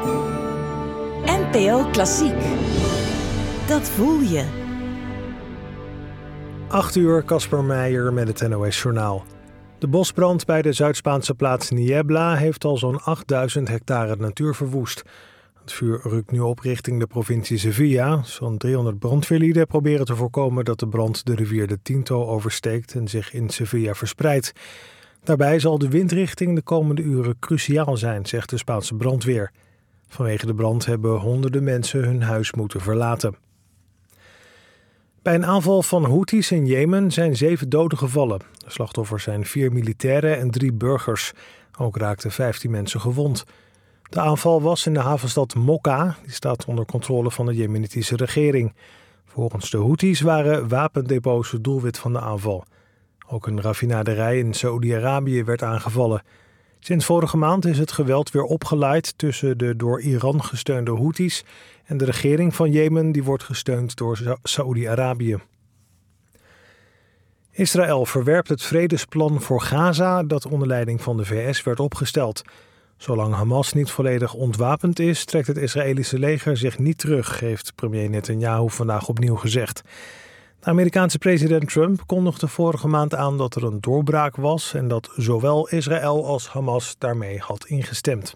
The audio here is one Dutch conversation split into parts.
NPO Klassiek. Dat voel je. 8 uur, Casper Meijer met het NOS-journaal. De bosbrand bij de Zuid-Spaanse plaats Niebla heeft al zo'n 8000 hectare natuur verwoest. Het vuur rukt nu op richting de provincie Sevilla. Zo'n 300 brandweerlieden proberen te voorkomen dat de brand de rivier de Tinto oversteekt en zich in Sevilla verspreidt. Daarbij zal de windrichting de komende uren cruciaal zijn, zegt de Spaanse brandweer. Vanwege de brand hebben honderden mensen hun huis moeten verlaten. Bij een aanval van Houthis in Jemen zijn 7 doden gevallen. De slachtoffers zijn 4 militairen en 3 burgers. Ook raakten 15 mensen gewond. De aanval was in de havenstad Mokka. Die staat onder controle van de Jemenitische regering. Volgens de Houthis waren wapendepots het doelwit van de aanval. Ook een raffinaderij in Saoedi-Arabië werd aangevallen. Sinds vorige maand is het geweld weer opgeleid tussen de door Iran gesteunde Houthis en de regering van Jemen, die wordt gesteund door Saoedi-Arabië. Israël verwerpt het vredesplan voor Gaza dat onder leiding van de VS werd opgesteld. Zolang Hamas niet volledig ontwapend is, trekt het Israëlische leger zich niet terug, heeft premier Netanyahu vandaag opnieuw gezegd. De Amerikaanse president Trump kondigde vorige maand aan dat er een doorbraak was en dat zowel Israël als Hamas daarmee had ingestemd.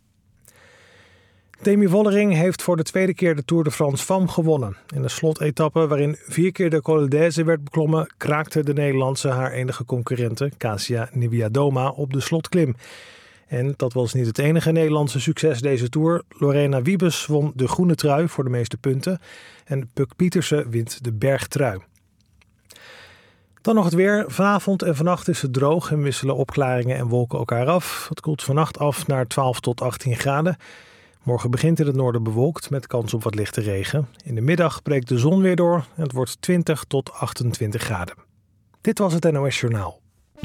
Demi Vollering heeft voor de tweede keer de Tour de France Femmes gewonnen. In de slotetappe, waarin 4 keer de Col d'Huez werd beklommen, kraakte de Nederlandse haar enige concurrente, Kasia Niewiadoma, op de slotklim. En dat was niet het enige Nederlandse succes deze Tour. Lorena Wiebes won de groene trui voor de meeste punten. En Puk Pietersen wint de bergtrui. Dan nog het weer. Vanavond en vannacht is het droog en wisselen opklaringen en wolken elkaar af. Het koelt vannacht af naar 12 tot 18 graden. Morgen begint in het noorden bewolkt met kans op wat lichte regen. In de middag breekt de zon weer door en het wordt 20 tot 28 graden. Dit was het NOS Journaal.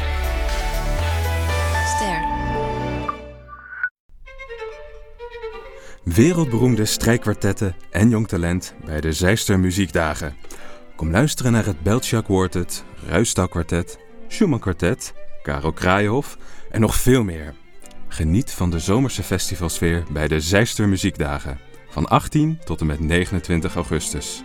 Wereldberoemde strijkkwartetten en jong talent bij de Zijster Muziekdagen. Kom luisteren naar het Beltschak Quartet, Ruisdael Kwartet, Schumann Kwartet, Karel Kraaienhof en nog veel meer. Geniet van de zomerse festivalsfeer bij de Zijster Muziekdagen van 18 tot en met 29 augustus.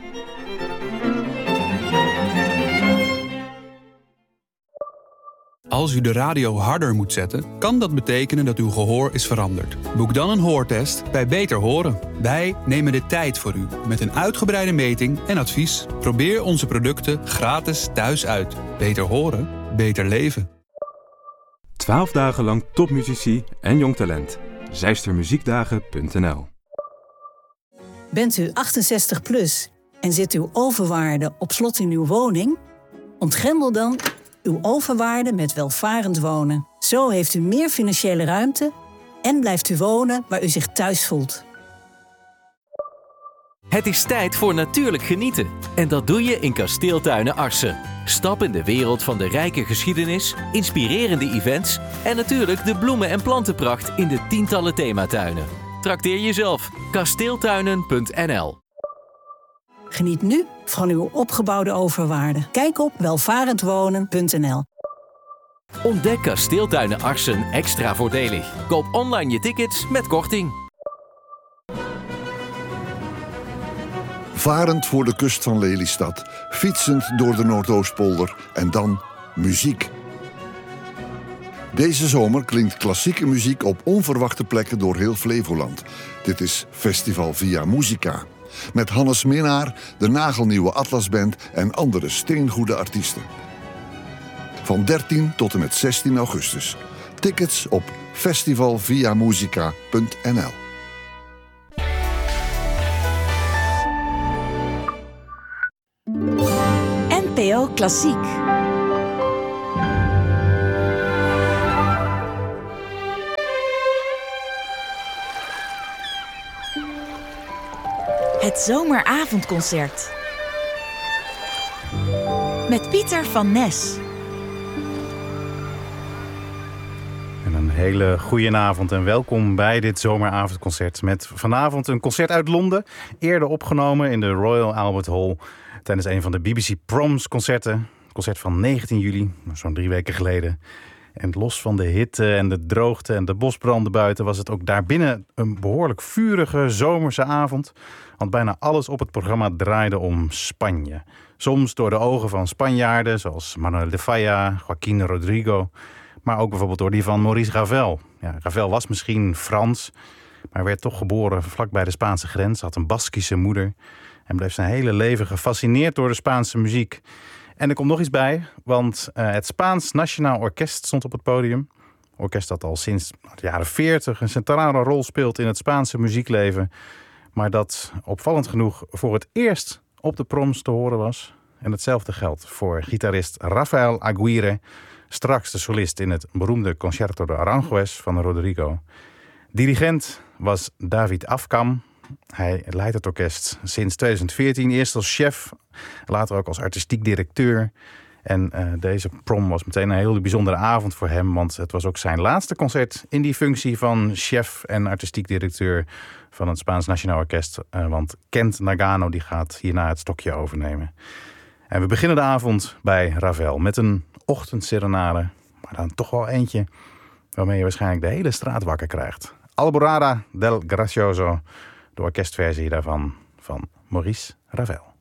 Als u de radio harder moet zetten, kan dat betekenen dat uw gehoor is veranderd. Boek dan een hoortest bij Beter Horen. Wij nemen de tijd voor u met een uitgebreide meting en advies. Probeer onze producten gratis thuis uit. Beter horen, beter leven. 12 dagen lang topmuzici en jong talent. Zijstermuziekdagen.nl. Bent u 68 plus en zit uw overwaarde op slot in uw woning? Ontgrendel dan uw overwaarde met welvarend wonen. Zo heeft u meer financiële ruimte en blijft u wonen waar u zich thuis voelt. Het is tijd voor natuurlijk genieten. En dat doe je in Kasteeltuinen Arcen. Stap in de wereld van de rijke geschiedenis, inspirerende events en natuurlijk de bloemen- en plantenpracht in de tientallen thematuinen. Trakteer jezelf. Kasteeltuinen.nl. Geniet nu van uw opgebouwde overwaarde. Kijk op welvarendwonen.nl. Ontdek Kasteeltuinen Arcen extra voordelig. Koop online je tickets met korting. Varend voor de kust van Lelystad, fietsend door de Noordoostpolder en dan muziek. Deze zomer klinkt klassieke muziek op onverwachte plekken door heel Flevoland. Dit is Festival Via Musica. Met Hannes Minnaar, de nagelnieuwe Atlasband en andere steengoede artiesten. Van 13 tot en met 16 augustus. Tickets op festivalviamusica.nl. NPO Klassiek. Het zomeravondconcert. Met Pieter van Nes. En een hele goede avond en welkom bij dit zomeravondconcert. Met vanavond een concert uit Londen. Eerder opgenomen in de Royal Albert Hall tijdens een van de BBC Proms concerten. Concert van 19 juli, zo'n 3 weken geleden. En los van de hitte en de droogte en de bosbranden buiten was het ook daarbinnen een behoorlijk vurige zomerse avond. Want bijna alles op het programma draaide om Spanje. Soms door de ogen van Spanjaarden zoals Manuel de Falla, Joaquín Rodrigo. Maar ook bijvoorbeeld door die van Maurice Ravel. Ja, Ravel was misschien Frans, maar werd toch geboren vlakbij de Spaanse grens. Had een Baskische moeder en bleef zijn hele leven gefascineerd door de Spaanse muziek. En er komt nog iets bij, want het Spaans Nationaal Orkest stond op het podium. Orkest dat al sinds de jaren 40 een centrale rol speelt in het Spaanse muziekleven. Maar dat opvallend genoeg voor het eerst op de proms te horen was. En hetzelfde geldt voor gitarist Rafael Aguirre, straks de solist in het beroemde Concerto de Aranjuez van Rodrigo. Dirigent was David Afkam. Hij leidt het orkest sinds 2014, eerst als chef, later ook als artistiek directeur. En deze prom was meteen een hele bijzondere avond voor hem, want het was ook zijn laatste concert in die functie van chef en artistiek directeur van het Spaans Nationaal Orkest. Want Kent Nagano die gaat hierna het stokje overnemen. En we beginnen de avond bij Ravel met een ochtendserenade, maar dan toch wel eentje waarmee je waarschijnlijk de hele straat wakker krijgt. Alborada del Gracioso, de orkestversie daarvan van Maurice Ravel.